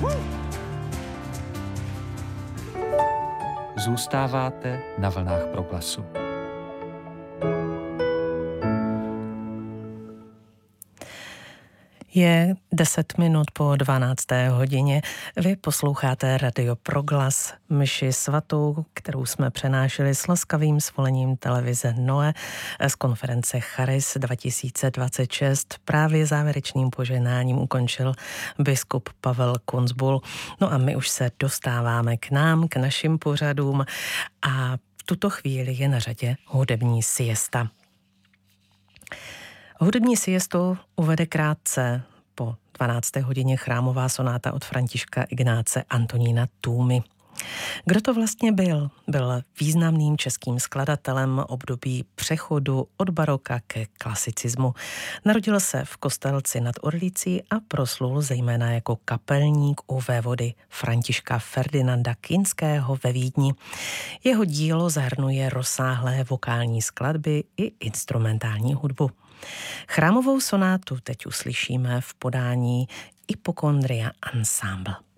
Zůstáváte na vlnách Proglasu. Je 10 minut po 12. hodině. Vy posloucháte Radio Proglas, mši svatou, kterou jsme přenášeli s laskavým svolením televize Noe z konference Charis 2026. Právě závěrečným požehnáním ukončil biskup Pavel Kunzbul. No a my už se dostáváme k nám, k našim pořadům a v tuto chvíli je na řadě hudební siesta. Hudební siestu uvede krátce po 12. hodině chrámová sonáta od Františka Ignáce Antonína Tůmy. Kdo to vlastně byl? Byl významným českým skladatelem období přechodu od baroka ke klasicismu. Narodil se v Kostelci nad Orlicí a proslul zejména jako kapelník u vévody Františka Ferdinanda Kinského ve Vídni. Jeho dílo zahrnuje rozsáhlé vokální skladby i instrumentální hudbu. Chrámovou sonátu teď uslyšíme v podání Hypochondria Ensemble.